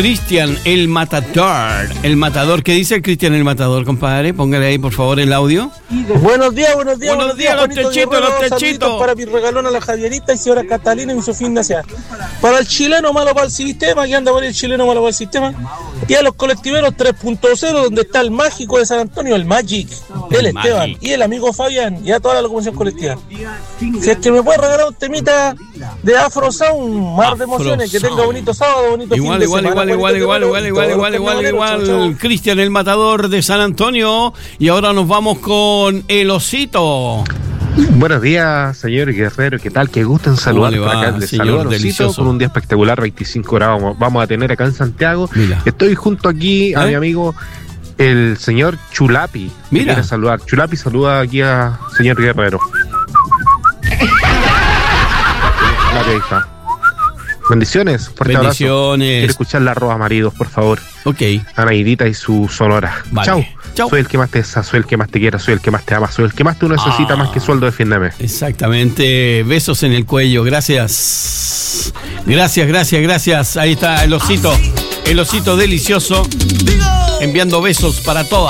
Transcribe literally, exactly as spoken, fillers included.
Cristian el Matador. El Matador. ¿Qué dice el Cristian el Matador, compadre? Póngale ahí, por favor, el audio. Buenos días, buenos días. Buenos días, los techitos, los techitos. Para mi regalón a la Javierita y señora Catalina y mi Sofín Nacia. Para el chileno malo para el sistema, que anda por el chileno malo para el sistema. Y a los colectiveros tres punto cero, donde está el mágico de San Antonio, el Magic, el, el Esteban Magic. Y el amigo Fabián, y a toda la locomoción colectiva. Si es que me puede regalar un temita de Afro Sound, mar de emociones, que tenga bonito sábado, bonito igual, fin de igual, semana. Igual, igual, igual, igual, igual, igual, igual, igual, Cristian el Matador de San Antonio. Y ahora nos vamos con el Osito. Buenos días, señor Guerrero, ¿qué tal? Qué gusto en saludar por acá. Les saludo a Osito con un día espectacular, veinticinco grados vamos a tener acá en Santiago. Mira. Estoy junto aquí a ¿Eh? mi amigo el señor Chulapi. Mira. Quiere saludar. Chulapi saluda aquí a señor Guerrero. La está. Bendiciones, fuerte Bendiciones. Abrazo. Quiero escuchar la arroba maridos, por favor. Ok. Anaidita y su sonora. Vale. Chau. Chau. Soy el que más te esa, soy el que más te quiera, soy el que más te ama, soy el que más tú necesitas ah, más que sueldo de fin de mes. Exactamente. Besos en el cuello. Gracias. Gracias, gracias, gracias. Ahí está el Osito. El Osito delicioso. Enviando besos para todas.